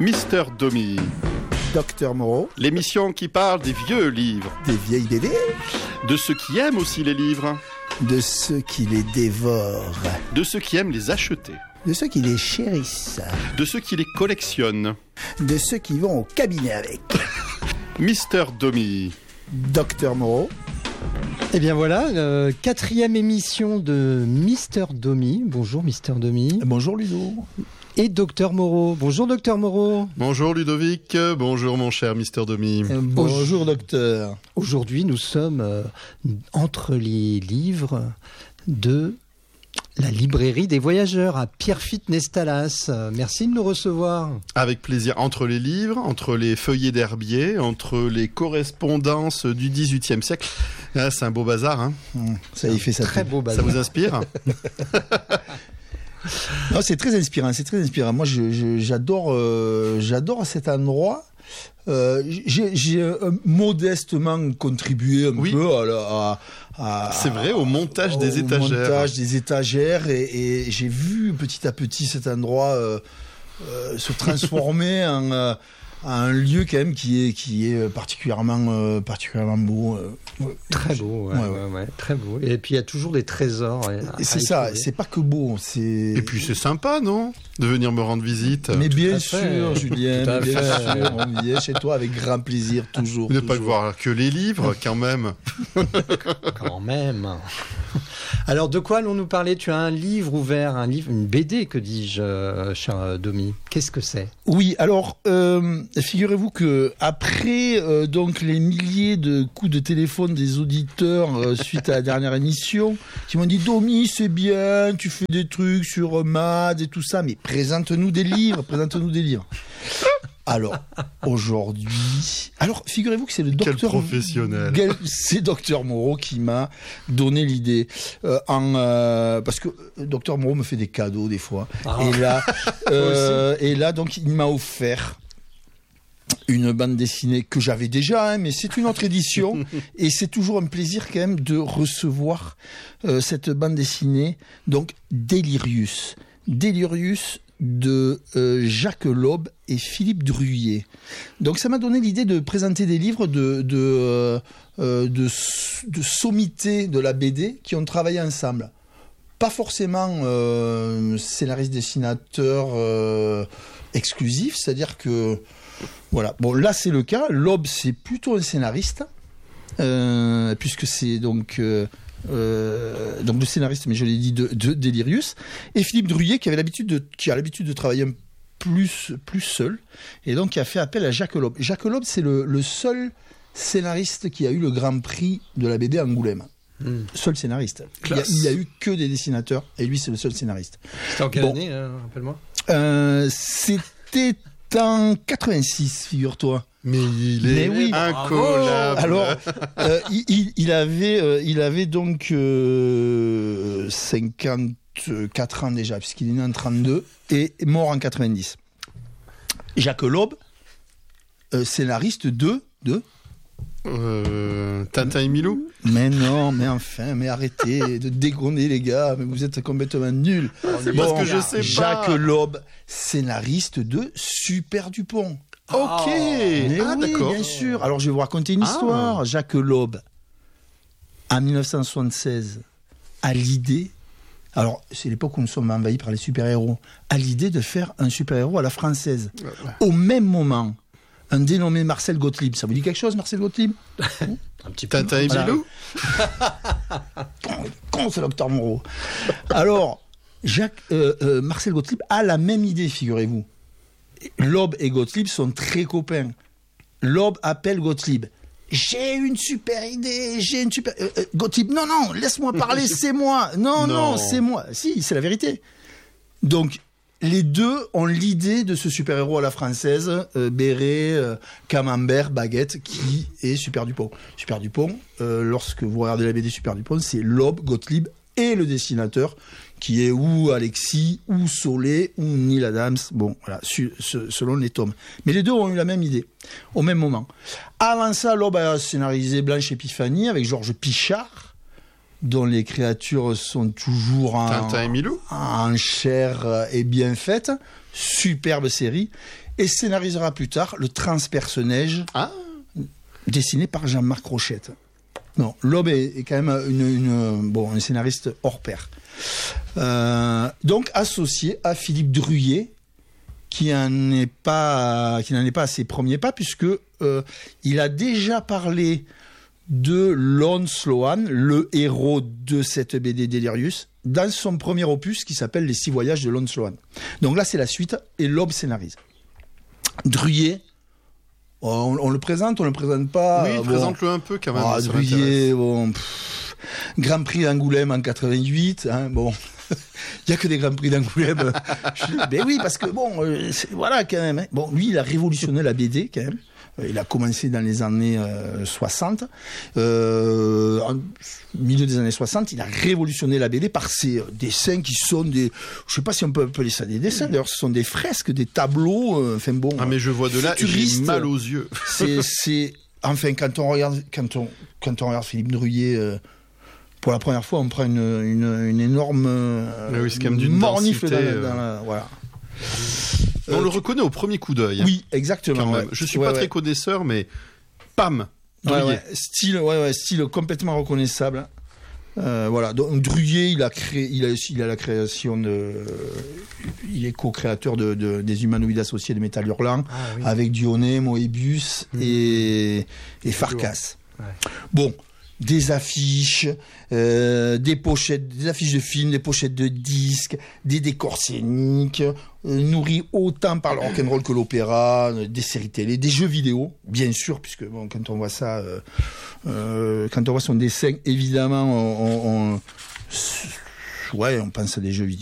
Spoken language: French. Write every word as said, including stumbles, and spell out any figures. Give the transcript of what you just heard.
Mister Domi. Docteur Moreau. L'émission qui parle des vieux livres. Des vieilles B D. De ceux qui aiment aussi les livres. De ceux qui les dévorent. De ceux qui aiment les acheter. De ceux qui les chérissent. De ceux qui les collectionnent. De ceux qui vont au cabinet avec. Mister Domi. Docteur Moreau. Eh bien voilà, euh, quatrième émission de Mister Domi. Bonjour Mister Domi. Bonjour Ludo. Et Docteur Moreau. Bonjour Docteur Moreau. Bonjour Ludovic, bonjour mon cher Mister Domi. Euh, bonjour Docteur. Aujourd'hui nous sommes euh, entre les livres de la librairie des voyageurs à Pierrefitte-Nestalas. Euh, merci de nous recevoir. Avec plaisir. Entre les livres, entre les feuillets d'herbier, entre les correspondances du dix-huitième siècle. Ah, c'est un beau bazar. Hein. Mmh, ça y fait ça. Très beau bazar. Ça vous inspire? Non, c'est très inspirant, c'est très inspirant. Moi, je, je, j'adore, euh, j'adore cet endroit. Euh, j'ai, j'ai euh, modestement contribué un oui. peu à, la, à, à c'est vrai, au montage au des étagères. montage des étagères et, et j'ai vu petit à petit cet endroit euh, euh, se transformer en euh, un lieu quand même qui est qui est particulièrement euh, particulièrement beau. Euh, très beau, ouais, ouais, ouais. Ouais, très beau. Et puis il y a toujours des trésors. À, et c'est ça, trouver. C'est pas que beau, c'est. Et puis c'est sympa, non, de venir me rendre visite. Mais Tout bien sûr, Julien, mais bien fait. sûr, on vient chez toi avec grand plaisir toujours. Ne toujours. pas voir que les livres, quand même. Quand même. Alors, de quoi allons-nous parler? Tu as un livre ouvert, un livre, une B D, que dis-je, euh, cher Domi. Qu'est-ce que c'est? Oui, alors, euh, figurez-vous que après euh, donc les milliers de coups de téléphone des auditeurs euh, suite à la dernière émission, qui m'ont dit Domi, c'est bien, tu fais des trucs sur Mad et tout ça, mais présente-nous des livres, présente-nous des livres. Alors, aujourd'hui... Alors, figurez-vous que c'est le docteur... Quel professionnel. C'est docteur Moreau qui m'a donné l'idée. Euh, en, euh, parce que docteur Moreau me fait des cadeaux, des fois. Ah. Et, là, euh, et là, donc, il m'a offert une bande dessinée que j'avais déjà, hein, mais c'est une autre édition. Et c'est toujours un plaisir, quand même, de recevoir euh, cette bande dessinée. Donc, Delirius. Delirius... de euh, Jacques Laube et Philippe Druillet. Donc ça m'a donné l'idée de présenter des livres de, de, euh, de, de sommités de la B D qui ont travaillé ensemble. Pas forcément euh, scénariste-dessinateur euh, exclusif, c'est-à-dire que... Voilà. Bon, là c'est le cas. Laube, c'est plutôt un scénariste, euh, puisque c'est donc... Euh, Euh, donc le scénariste, mais je l'ai dit, de, de Delirius, et Philippe Druillet qui avait l'habitude de, qui a l'habitude de travailler plus, plus seul, et donc qui a fait appel à Jacques Laube. Jacques Laube, c'est le, le seul scénariste qui a eu le Grand Prix de la B D à Angoulême. Mmh. Seul scénariste. Il y, a, il y a eu que des dessinateurs, et lui, c'est le seul scénariste. C'était en quelle bon. année, hein, rappelle-moi euh, C'était en quatre-vingt-six, figure-toi. Mais il est Mais oui. incollable. Alors, euh, il, il, avait, euh, il avait donc euh, cinquante-quatre ans déjà, puisqu'il est né en trente-deux et mort en quatre-vingt-dix. Jacques Laube, euh, scénariste de... de euh, Tintin et Milou. Mais non, mais enfin, mais arrêtez de dégonner les gars, mais vous êtes complètement nuls. C'est bon, parce que je sais Jacques pas. Laube, scénariste de Super Dupont. Ok, mais ah, oui, d'accord. bien sûr. Alors je vais vous raconter une histoire. Ah. Jacques Laube, en dix-neuf cent soixante-seize, a l'idée, alors c'est l'époque où nous sommes envahis par les super-héros, a l'idée de faire un super-héros à la française. Ouais, ouais. Au même moment, un dénommé Marcel Gottlieb, ça vous dit quelque chose, Marcel Gottlieb? Un petit Tintin et Milou. Con, c'est docteur Moreau. Alors, Jacques, euh, euh, Marcel Gottlieb a la même idée, figurez-vous. Laube et Gottlieb sont très copains. Laube appelle Gottlieb. J'ai une super idée, j'ai une super... Euh, euh, Gottlieb, non, non, laisse-moi parler, c'est moi. Non, non, non, c'est moi. Si, c'est la vérité. Donc, les deux ont l'idée de ce super-héros à la française, euh, béret, euh, camembert, baguette, qui est Super Dupont. Super Dupont, euh, lorsque vous regardez la B D Super Dupont, c'est Laube, Gottlieb et le dessinateur, qui est ou Alexis, ou Solé, ou Neil Adams, bon, voilà, su, su, selon les tomes. Mais les deux ont eu la même idée, au même moment. Avant ça, Laube a scénarisé Blanche Épiphanie avec Georges Pichard, dont les créatures sont toujours en, Tintin et Milou. en chair et bien faites. Superbe série. Et scénarisera plus tard le Transperce-Neige, Ah. dessiné par Jean-Marc Rochette. Non, l'homme est, est quand même une, une, bon, un scénariste hors pair. Euh, donc associé à Philippe Druillet, qui n'en est pas, qui n'en est pas à ses premiers pas, puisque euh, il a déjà parlé de Lon Sloan, le héros de cette B D Delirious, dans son premier opus qui s'appelle Les Six Voyages de Lon Sloan. Donc là, c'est la suite, et l'homme scénarise. Druillet, on, on le présente, on le présente pas. Oui, bon. présente-le un peu quand même. Ah, ça Druillet, m'intéresse. bon, pff, Grand Prix d'Angoulême en quatre-vingt-huit, hein, bon. Il y a que des Grands Prix d'Angoulême. Je- ben oui, parce que bon, euh, c'est- voilà quand même. Hein. Bon, lui, il a révolutionné la B D quand même. Euh, Il a commencé dans les années euh, soixante. Euh, en milieu des années soixante, il a révolutionné la B D par ses euh, dessins qui sont des... Je sais pas si on peut appeler ça des dessins, d'ailleurs, ce sont des fresques, des tableaux, euh, enfin bon... Ah mais je vois de là, j'ai futuriste. mal aux yeux. C'est, c'est, enfin, quand on regarde, quand on, quand on regarde Philippe Druillet, euh, pour la première fois, on prend une, une, une énorme euh, Oui, c'est quand même d'une mornifle dans, densité, la- dans euh. la- voilà. On Euh, le reconnaît au premier coup d'œil. hein, Oui, exactement. quand même. ouais. Je suis Ouais, pas ouais. très connaisseur, mais pam, Ouais, Druillet. ouais. Style, ouais, ouais, style complètement reconnaissable. Euh, voilà. Donc Druillet, il a créé, il a, il a la création de, il est co-créateur de, de- des humanoïdes associés de Métal Hurlant Ah, oui. avec Dionée, Moebius Mhm. et, et Farkas. Ouais. Bon, des affiches, euh, des pochettes, des affiches de films, des pochettes de disques, des décors scéniques, euh, nourris autant par le rock'n'roll que l'opéra, euh, des séries télé, des jeux vidéo, bien sûr, puisque bon, quand on voit ça, euh, euh, quand on voit son dessin, évidemment, on, on, on- ouais, on pense à des jeux vidéo.